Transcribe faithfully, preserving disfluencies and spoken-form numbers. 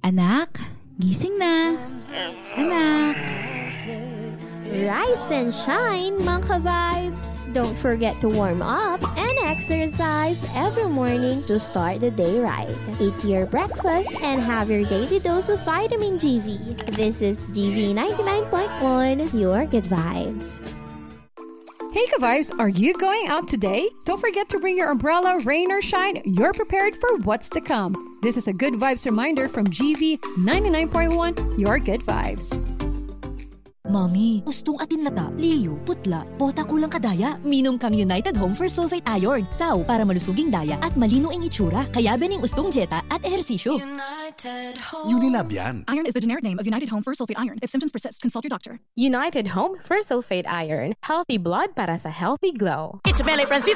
Anak, gising na. Anak. Rise and shine, mga ka-vibes! Don't forget to warm up and exercise every morning to start the day right. Eat your breakfast and have your daily dose of vitamin G V. This is G V ninety-nine point one, your good vibes. Hey ka-vibes, are you going out today? Don't forget to bring your umbrella, rain or shine. You're prepared for what's to come. This is a good vibes reminder from G V ninety-nine point one, your good vibes. Mommy, gustong atin lata, liyo, putla, bota kulang kadaya. Minom kami United Home for Sulfate Iron. Saw, para malusuging daya at malino ang itsura. Kaya bening ustong jeta at ehersisyo. United Home. Unilab yan. Iron is the generic name of United Home for Sulfate Iron. If symptoms persist, consult your doctor. United Home for Sulfate Iron. Healthy blood para sa healthy glow. It's Mele Francis